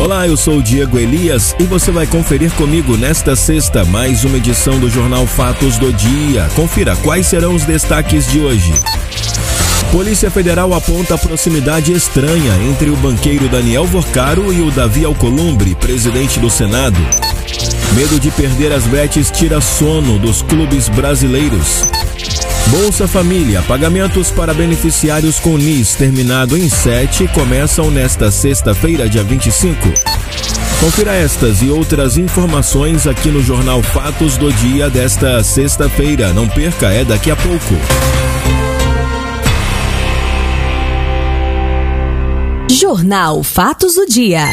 Olá, eu sou o Diego Elias e você vai conferir comigo nesta sexta mais uma edição do Jornal Fatos do Dia. Confira quais serão os destaques de hoje. Polícia Federal aponta proximidade estranha entre o banqueiro Daniel Vorcaro e o Davi Alcolumbre, presidente do Senado. Medo de perder as bets tira sono dos clubes brasileiros. Bolsa Família, pagamentos para beneficiários com NIS terminado em 7 começam nesta sexta-feira, dia 25. Confira estas e outras informações aqui no Jornal Fatos do Dia desta sexta-feira. Não perca, é daqui a pouco. Jornal Fatos do Dia.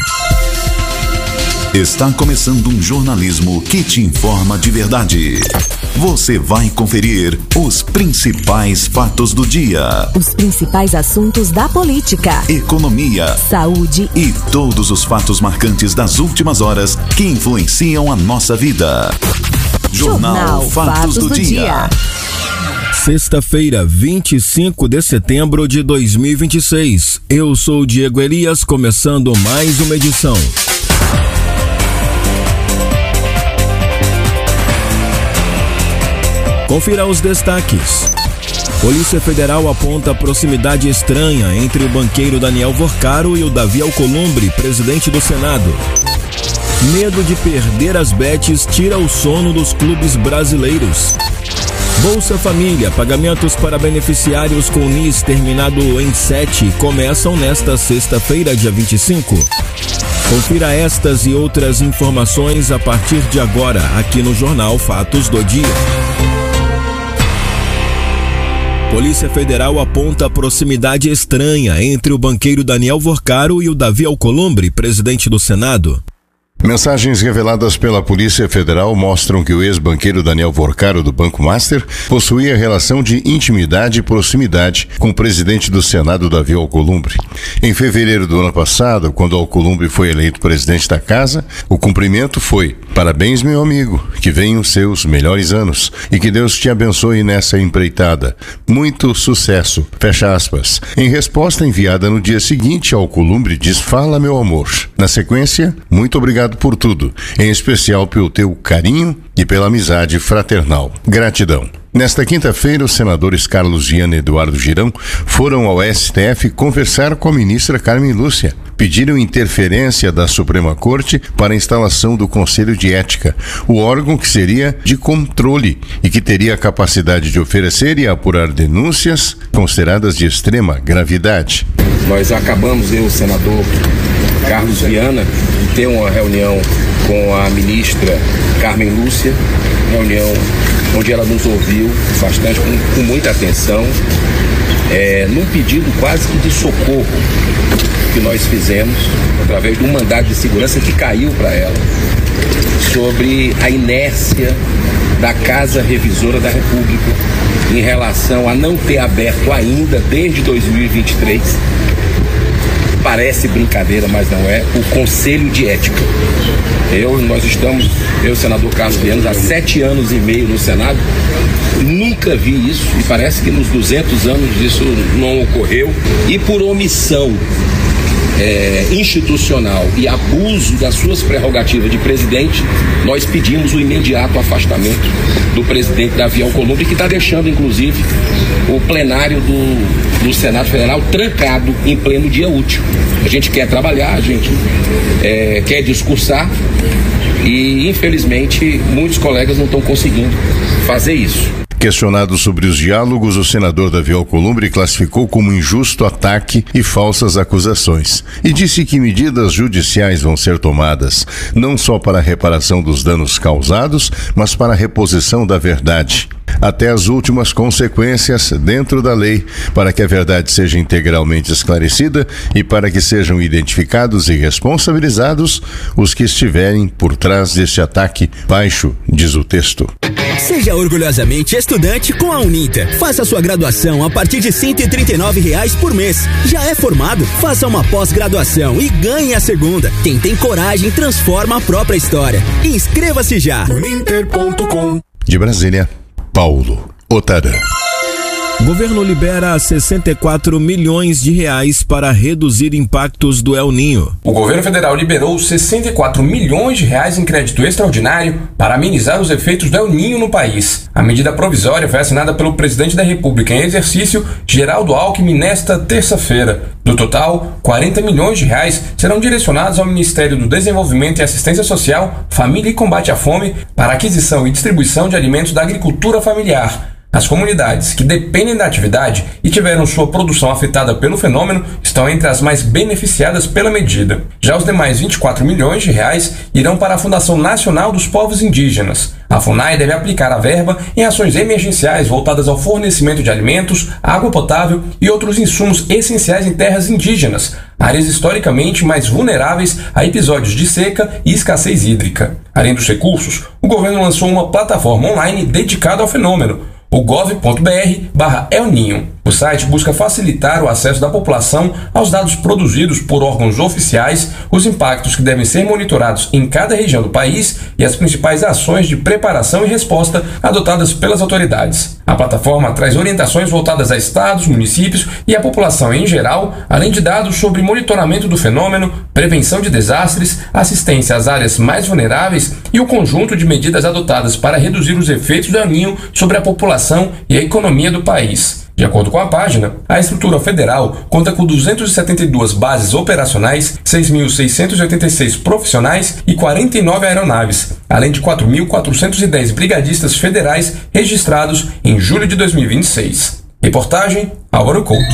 Está começando um jornalismo que te informa de verdade. Você vai conferir os principais fatos do dia. Os principais assuntos da política, economia, saúde e todos os fatos marcantes das últimas horas que influenciam a nossa vida. Jornal Fatos do Dia. Sexta-feira, 25 de setembro de 2026. Eu sou o Diego Elias, começando mais uma edição. Confira os destaques. Polícia Federal aponta proximidade estranha entre o banqueiro Daniel Vorcaro e o Davi Alcolumbre, presidente do Senado. Medo de perder as bets tira o sono dos clubes brasileiros. Bolsa Família, pagamentos para beneficiários com NIS terminado em 7 começam nesta sexta-feira, dia 25. Confira estas e outras informações a partir de agora, aqui no Jornal Fatos do Dia. Polícia Federal aponta proximidade estranha entre o banqueiro Daniel Vorcaro e o Davi Alcolumbre, presidente do Senado. Mensagens reveladas pela Polícia Federal mostram que o ex-banqueiro Daniel Vorcaro do Banco Master possuía relação de intimidade e proximidade com o presidente do Senado, Davi Alcolumbre. Em fevereiro do ano passado, quando Alcolumbre foi eleito presidente da casa, o cumprimento foi: "Parabéns, meu amigo, que venham os seus melhores anos e que Deus te abençoe nessa empreitada. Muito sucesso." Fecha aspas. Em resposta enviada no dia seguinte, Alcolumbre diz: "Fala, meu amor." Na sequência, "Muito obrigado por tudo, em especial pelo teu carinho e pela amizade fraternal. Gratidão." Nesta quinta-feira, os senadores Carlos Viana e Eduardo Girão foram ao STF conversar com a ministra Carmen Lúcia. Pediram interferência da Suprema Corte para a instalação do Conselho de Ética, o órgão que seria de controle e que teria a capacidade de oferecer e apurar denúncias consideradas de extrema gravidade. Nós acabamos, eu, o senador Carlos Viana, de ter uma reunião com a ministra Carmen Lúcia, reunião onde ela nos ouviu bastante, com muita atenção, num pedido quase que de socorro que nós fizemos, através de um mandado de segurança que caiu para ela, sobre a inércia da Casa Revisora da República em relação a não ter aberto ainda, desde 2023, parece brincadeira, mas não é, o Conselho de Ética. Nós estamos, eu, senador Carlos Viana, há 7 anos e meio no Senado, nunca vi isso, e parece que nos 200 anos isso não ocorreu, e por omissão institucional e abuso das suas prerrogativas de presidente, nós pedimos o imediato afastamento do presidente Davi Alcolumbre, que está deixando, inclusive, o plenário do Senado Federal trancado em pleno dia útil. A gente quer trabalhar, a gente quer discursar e, infelizmente, muitos colegas não estão conseguindo fazer isso. Questionado sobre os diálogos, o senador Davi Alcolumbre classificou como injusto ataque e falsas acusações e disse que medidas judiciais vão ser tomadas, não só para a reparação dos danos causados, mas para a reposição da verdade, até as últimas consequências dentro da lei, para que a verdade seja integralmente esclarecida e para que sejam identificados e responsabilizados os que estiverem por trás deste ataque baixo, diz o texto. Seja orgulhosamente estudante com a Uninter. Faça sua graduação a partir de R$ 139 por mês. Já é formado? Faça uma pós-graduação e ganhe a segunda. Quem tem coragem transforma a própria história. Inscreva-se já. Uninter.com. De Brasília, Paulo Otarã. Governo libera 64 milhões de reais para reduzir impactos do El Niño. O governo federal liberou 64 milhões de reais em crédito extraordinário para amenizar os efeitos do El Niño no país. A medida provisória foi assinada pelo presidente da República em exercício, Geraldo Alckmin, nesta terça-feira. Do total, 40 milhões de reais serão direcionados ao Ministério do Desenvolvimento e Assistência Social, Família e Combate à Fome para aquisição e distribuição de alimentos da agricultura familiar. As comunidades que dependem da atividade e tiveram sua produção afetada pelo fenômeno estão entre as mais beneficiadas pela medida. Já os demais 24 milhões de reais irão para a Fundação Nacional dos Povos Indígenas. A FUNAI deve aplicar a verba em ações emergenciais voltadas ao fornecimento de alimentos, água potável e outros insumos essenciais em terras indígenas, áreas historicamente mais vulneráveis a episódios de seca e escassez hídrica. Além dos recursos, o governo lançou uma plataforma online dedicada ao fenômeno, o gov.br/El Niño. O site busca facilitar o acesso da população aos dados produzidos por órgãos oficiais, os impactos que devem ser monitorados em cada região do país e as principais ações de preparação e resposta adotadas pelas autoridades. A plataforma traz orientações voltadas a estados, municípios e a população em geral, além de dados sobre monitoramento do fenômeno, prevenção de desastres, assistência às áreas mais vulneráveis e o conjunto de medidas adotadas para reduzir os efeitos do El Niño sobre a população e a economia do país. De acordo com a página, a estrutura federal conta com 272 bases operacionais, 6.686 profissionais e 49 aeronaves, além de 4.410 brigadistas federais registrados em julho de 2026. Reportagem Álvaro Couto.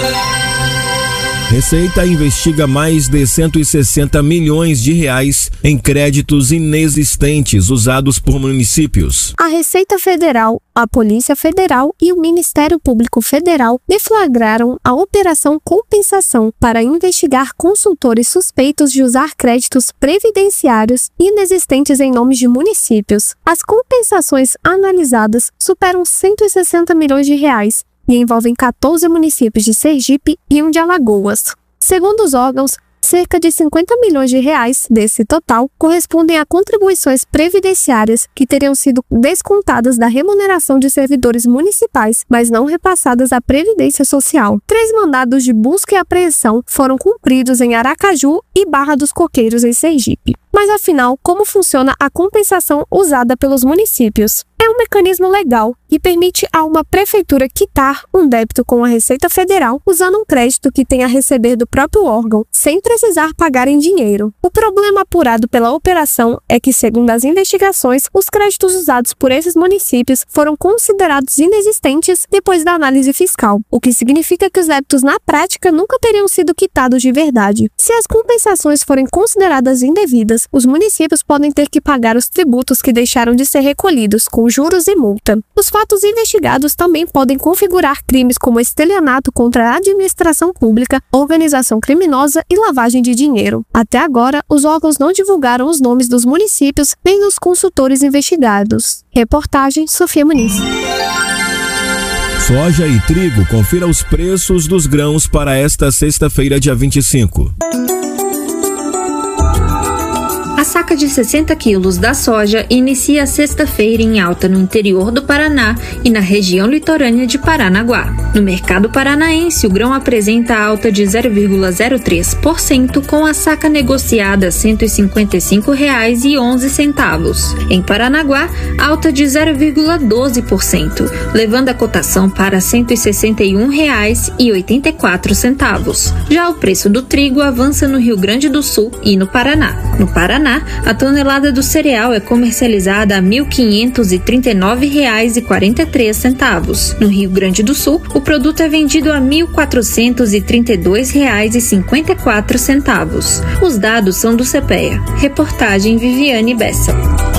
Receita investiga mais de 160 milhões de reais em créditos inexistentes usados por municípios. A Receita Federal, a Polícia Federal e o Ministério Público Federal deflagraram a Operação Compensação para investigar consultores suspeitos de usar créditos previdenciários inexistentes em nomes de municípios. As compensações analisadas superam 160 milhões de reais e envolvem 14 municípios de Sergipe e um de Alagoas. Segundo os órgãos, cerca de 50 milhões de reais desse total correspondem a contribuições previdenciárias que teriam sido descontadas da remuneração de servidores municipais, mas não repassadas à Previdência Social. 3 mandados de busca e apreensão foram cumpridos em Aracaju e Barra dos Coqueiros, em Sergipe. Mas afinal, como funciona a compensação usada pelos municípios? É um mecanismo legal que permite a uma prefeitura quitar um débito com a Receita Federal usando um crédito que tem a receber do próprio órgão, sem precisar pagar em dinheiro. O problema apurado pela operação é que, segundo as investigações, os créditos usados por esses municípios foram considerados inexistentes depois da análise fiscal, o que significa que os débitos na prática nunca teriam sido quitados de verdade. Se as compensações forem consideradas indevidas, os municípios podem ter que pagar os tributos que deixaram de ser recolhidos, com juros e multa. Os fatos investigados também podem configurar crimes como estelionato contra a administração pública, organização criminosa e lavagem de dinheiro. Até agora, os órgãos não divulgaram os nomes dos municípios nem dos consultores investigados. Reportagem Sofia Muniz. Soja e trigo, confira os preços dos grãos para esta sexta-feira, dia 25. A saca de 60 quilos da soja inicia a sexta-feira em alta no interior do Paraná e na região litorânea de Paranaguá. No mercado paranaense, o grão apresenta alta de 0,03%, com a saca negociada R$ 155,11. Em Paranaguá, alta de 0,12%, levando a cotação para R$ 161,84. Já o preço do trigo avança no Rio Grande do Sul e no Paraná. No Paraná, a tonelada do cereal é comercializada a R$ 1.539,43. No Rio Grande do Sul, o produto é vendido a R$ 1.432,54. Os dados são do CPEA. Reportagem Viviane Bessa.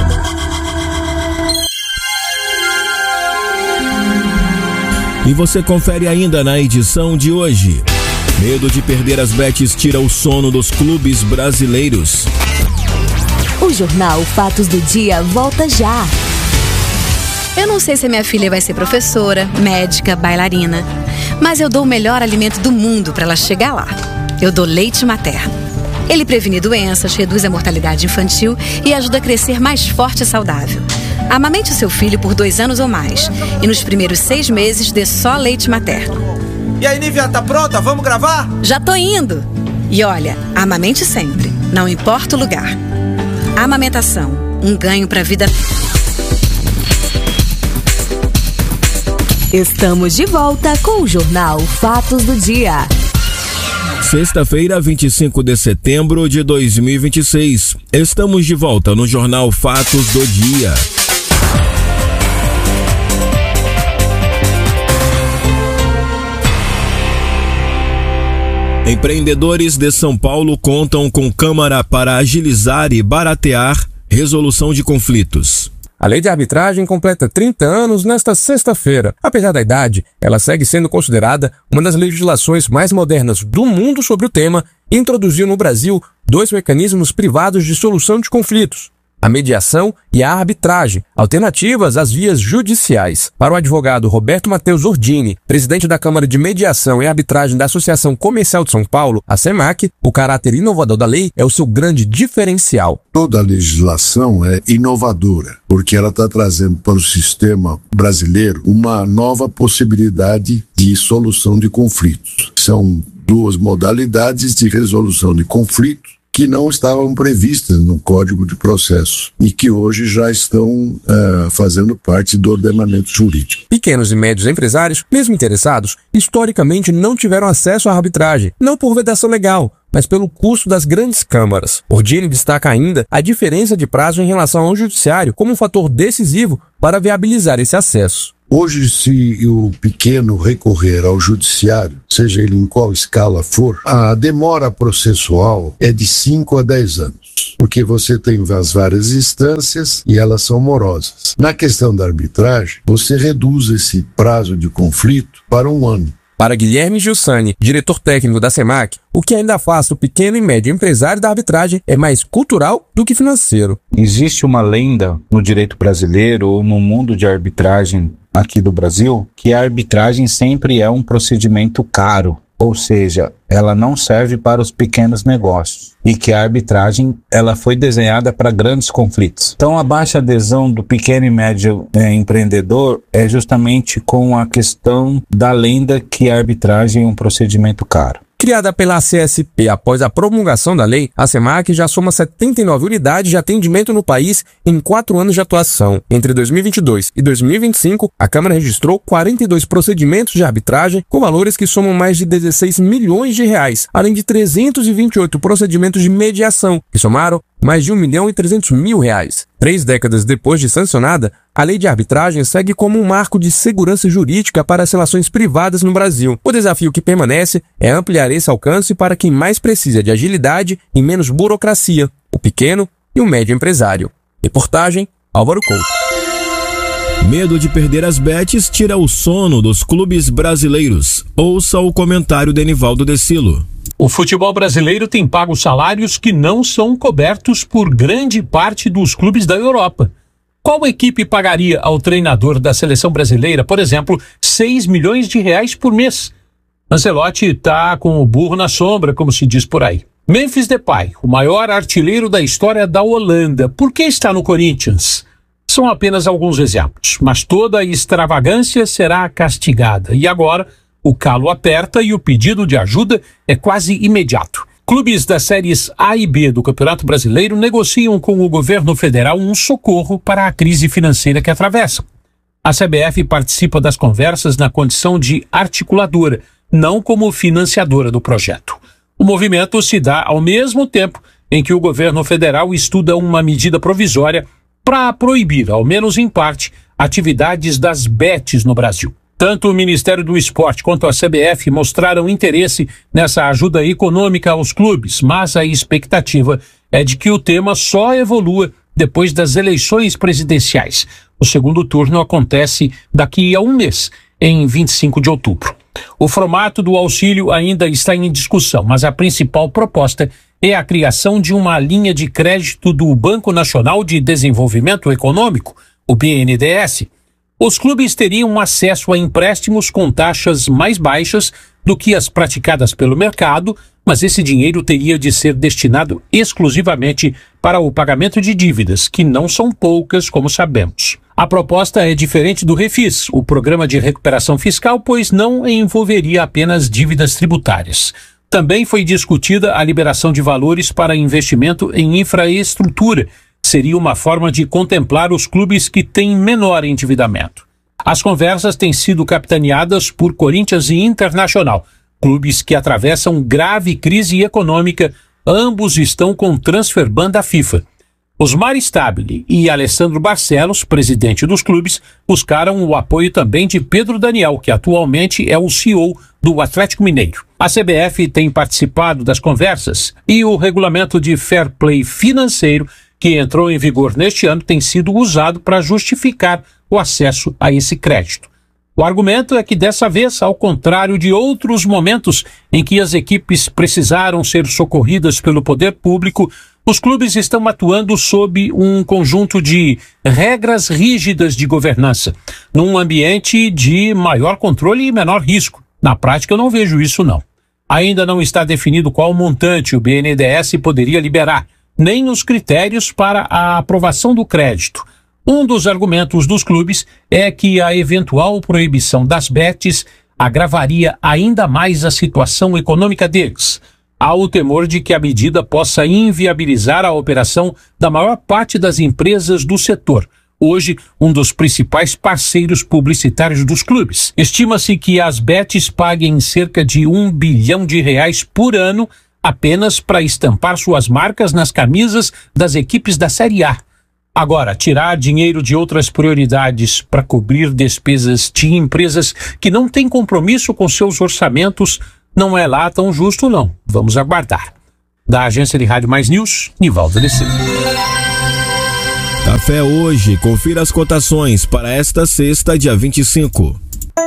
E você confere ainda na edição de hoje. Medo de perder as bets tira o sono dos clubes brasileiros. O Jornal Fatos do Dia volta já. Eu não sei se a minha filha vai ser professora, médica, bailarina, mas eu dou o melhor alimento do mundo para ela chegar lá. Eu dou leite materno. Ele previne doenças, reduz a mortalidade infantil e ajuda a crescer mais forte e saudável. Amamente o seu filho por 2 anos ou mais. E nos primeiros 6 meses dê só leite materno. E aí, Nívia, tá pronta? Vamos gravar? Já tô indo. E olha, amamente sempre, não importa o lugar. Amamentação, um ganho pra vida. Estamos de volta com o Jornal Fatos do Dia. Sexta-feira, 25 de setembro de 2026. Estamos de volta no Jornal Fatos do Dia. Empreendedores de São Paulo contam com Câmara para agilizar e baratear resolução de conflitos. A lei de arbitragem completa 30 anos nesta sexta-feira. Apesar da idade, ela segue sendo considerada uma das legislações mais modernas do mundo sobre o tema e introduziu no Brasil 2 mecanismos privados de solução de conflitos: a mediação e a arbitragem, alternativas às vias judiciais. Para o advogado Roberto Matheus Ordini, presidente da Câmara de Mediação e Arbitragem da Associação Comercial de São Paulo, a SEMAC, o caráter inovador da lei é o seu grande diferencial. Toda a legislação é inovadora, porque ela está trazendo para o sistema brasileiro uma nova possibilidade de solução de conflitos. São 2 modalidades de resolução de conflitos que não estavam previstas no Código de Processo e que hoje já estão fazendo parte do ordenamento jurídico. Pequenos e médios empresários, mesmo interessados, historicamente não tiveram acesso à arbitragem, não por vedação legal, mas pelo custo das grandes câmaras. Ordini destaca ainda a diferença de prazo em relação ao judiciário como um fator decisivo para viabilizar esse acesso. Hoje, se o pequeno recorrer ao judiciário, seja ele em qual escala for, a demora processual é de 5 a 10 anos, porque você tem as várias instâncias e elas são morosas. Na questão da arbitragem, você reduz esse prazo de conflito para 1 ano. Para Guilherme Giussani, diretor técnico da SEMAC, o que ainda afasta o pequeno e médio empresário da arbitragem é mais cultural do que financeiro. Existe uma lenda no direito brasileiro ou no mundo de arbitragem aqui do Brasil que a arbitragem sempre é um procedimento caro, ou seja, ela não serve para os pequenos negócios e que a arbitragem ela foi desenhada para grandes conflitos. Então a baixa adesão do pequeno e médio empreendedor é justamente com a questão da lenda que a arbitragem é um procedimento caro. Criada pela CSP após a promulgação da lei, a SEMAC já soma 79 unidades de atendimento no país em 4 anos de atuação. Entre 2022 e 2025, a Câmara registrou 42 procedimentos de arbitragem com valores que somam mais de 16 milhões de reais, além de 328 procedimentos de mediação, que somaram mais de 1.300.000 reais. 3 décadas depois de sancionada, a lei de arbitragem segue como um marco de segurança jurídica para as relações privadas no Brasil. O desafio que permanece é ampliar esse alcance para quem mais precisa de agilidade e menos burocracia, o pequeno e o médio empresário. Reportagem, Álvaro Couto. Medo de perder as bets tira o sono dos clubes brasileiros. Ouça o comentário de Enivaldo Decilo. O futebol brasileiro tem pago salários que não são cobertos por grande parte dos clubes da Europa. Qual equipe pagaria ao treinador da seleção brasileira, por exemplo, 6 milhões de reais por mês? Ancelotti está com o burro na sombra, como se diz por aí. Memphis Depay, o maior artilheiro da história da Holanda, por que está no Corinthians? São apenas alguns exemplos, mas toda a extravagância será castigada. E agora, o calo aperta e o pedido de ajuda é quase imediato. Clubes das séries A e B do Campeonato Brasileiro negociam com o governo federal um socorro para a crise financeira que atravessam. A CBF participa das conversas na condição de articuladora, não como financiadora do projeto. O movimento se dá ao mesmo tempo em que o governo federal estuda uma medida provisória para proibir, ao menos em parte, atividades das bets no Brasil. Tanto o Ministério do Esporte quanto a CBF mostraram interesse nessa ajuda econômica aos clubes, mas a expectativa é de que o tema só evolua depois das eleições presidenciais. O segundo turno acontece daqui a um mês, em 25 de outubro. O formato do auxílio ainda está em discussão, mas a principal proposta é a criação de uma linha de crédito do Banco Nacional de Desenvolvimento Econômico, o BNDES. Os clubes teriam acesso a empréstimos com taxas mais baixas do que as praticadas pelo mercado, mas esse dinheiro teria de ser destinado exclusivamente para o pagamento de dívidas, que não são poucas, como sabemos. A proposta é diferente do Refis, o Programa de Recuperação Fiscal, pois não envolveria apenas dívidas tributárias. Também foi discutida a liberação de valores para investimento em infraestrutura. Seria uma forma de contemplar os clubes que têm menor endividamento. As conversas têm sido capitaneadas por Corinthians e Internacional, clubes que atravessam grave crise econômica. Ambos estão com transfer ban da FIFA. Osmar Stabile e Alessandro Barcelos, presidente dos clubes, buscaram o apoio também de Pedro Daniel, que atualmente é o CEO do Atlético Mineiro. A CBF tem participado das conversas e o regulamento de fair play financeiro, que entrou em vigor neste ano, tem sido usado para justificar o acesso a esse crédito. O argumento é que dessa vez, ao contrário de outros momentos em que as equipes precisaram ser socorridas pelo poder público, os clubes estão atuando sob um conjunto de regras rígidas de governança, num ambiente de maior controle e menor risco. Na prática, eu não vejo isso, não. Ainda não está definido qual montante o BNDES poderia liberar, nem os critérios para a aprovação do crédito. Um dos argumentos dos clubes é que a eventual proibição das bets agravaria ainda mais a situação econômica deles. Há o temor de que a medida possa inviabilizar a operação da maior parte das empresas do setor, hoje um dos principais parceiros publicitários dos clubes. Estima-se que as bets paguem cerca de R$1 bilhão por ano apenas para estampar suas marcas nas camisas das equipes da Série A. Agora, tirar dinheiro de outras prioridades para cobrir despesas de empresas que não têm compromisso com seus orçamentos não é lá tão justo, não. Vamos aguardar. Da Agência de Rádio Mais News, Nivaldo Alessio. Café hoje. Confira as cotações para esta sexta, dia 25.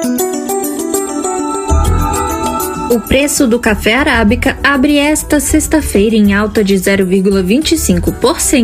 O preço do café arábica abre esta sexta-feira em alta de 0,25%.